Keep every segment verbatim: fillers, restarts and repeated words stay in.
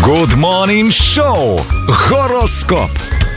Good Morning Show. Гороскоп.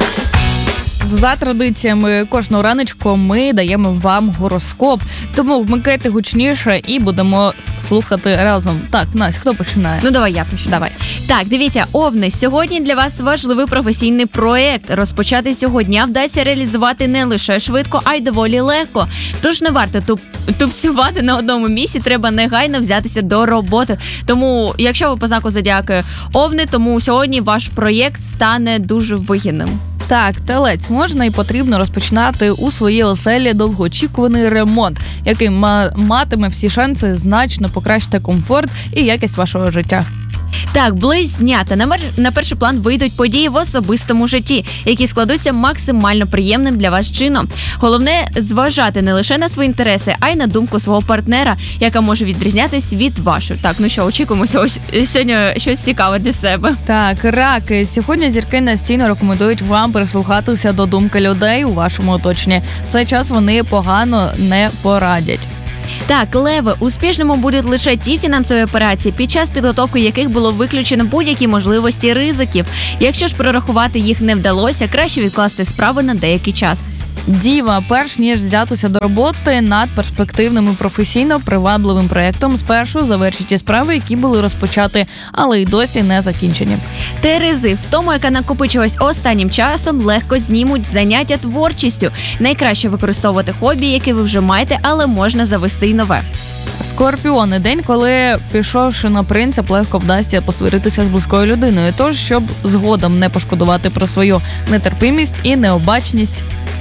За традиціями кожного раночку ми даємо вам гороскоп. Тому вмикайте гучніше і будемо слухати разом. Так, Настя, хто починає? Ну, давай я почну. Давай. Так, дивіться, Овни, сьогодні для вас важливий професійний проєкт. Розпочати цього дня вдасться реалізувати не лише швидко, а й доволі легко. Тож не варто туп, тупцювати на одному місці, треба негайно взятися до роботи. Тому, якщо ви по знаку зодіаки Овни, тому сьогодні ваш проєкт стане дуже вигідним. Так, Телець, можна і потрібно розпочинати у своїй оселі довгоочікуваний ремонт, який ма- матиме всі шанси значно покращити комфорт і якість вашого життя. Так, Близнята, на, мер... на перший план вийдуть події в особистому житті, які складуться максимально приємним для вас чином. Головне – зважати не лише на свої інтереси, а й на думку свого партнера, яка може відрізнятись від вашої. Так, ну що, очікуємо сьогодні щось цікаве для себе. Так, Раки, сьогодні зірки настійно рекомендують вам прислухатися до думки людей у вашому оточенні. В цей час вони погано не порадять. Так, Леви, успішними будуть лише ті фінансові операції, під час підготовки яких було виключено будь-які можливості ризиків. Якщо ж прорахувати їх не вдалося, краще відкласти справи на деякий час. Діва, перш ніж взятися до роботи над перспективним і професійно привабливим проєктом, спершу завершіть ті справи, які були розпочаті, але й досі не закінчені. Терези, втому, яка накопичилась останнім часом, легко знімуть заняття творчістю. Найкраще використовувати хобі, які ви вже маєте, але можна завести й нове. Скорпіони, день, коли, пішовши на принцип, легко вдасться посваритися з близькою людиною. Тож, щоб згодом не пошкодувати про свою нетерпимість і необачність.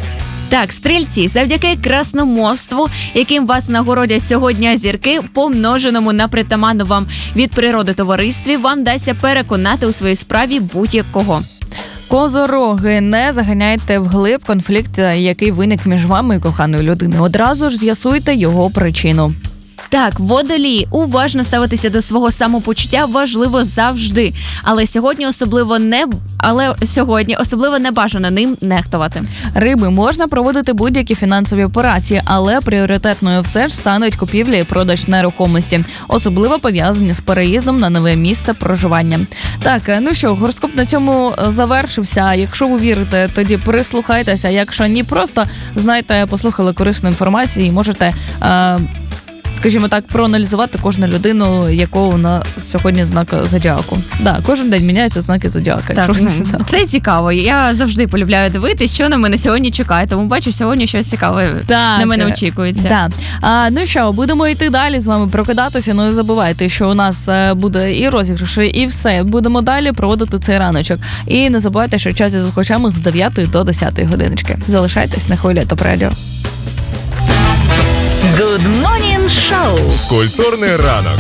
Так, стрільці, завдяки красномовству, яким вас нагородять сьогодні зірки, помноженому на притаманну вам від природи товаристві, вам вдасться переконати у своїй справі будь-якого. Козороги, не заганяйте вглиб конфлікт, який виник між вами і коханою людиною. Одразу ж з'ясуйте його причину. Так, Водолії, уважно ставитися до свого самопочуття важливо завжди, але сьогодні особливо не але сьогодні особливо не бажано ним нехтувати. Риби, можна проводити будь-які фінансові операції, але пріоритетною все ж стануть купівлі і продаж нерухомості, особливо пов'язані з переїздом на нове місце проживання. Так, ну що, гороскоп на цьому завершився. Якщо ви вірите, тоді прислухайтеся. Якщо ні, просто знайте, послухали корисну інформацію і можете, е- скажімо так, проаналізувати кожну людину, якого на сьогодні знак зодіаку. Да, кожен день міняються знаки зодіака. Так, ну, це цікаво. Я завжди полюбляю дивитися, що на мене сьогодні чекає. Тому бачу, сьогодні щось цікаве так, на мене очікується. Да. А, ну що, будемо йти далі з вами прокидатися. Ну не забувайте, що у нас буде і розіграші, і все. Будемо далі проводити цей раночок. І не забувайте, що час із слухачами з дев'ятої до десятої годиночки. Залишайтесь на хвилі Топ Радіо. Good Morning Show. Культурний ранок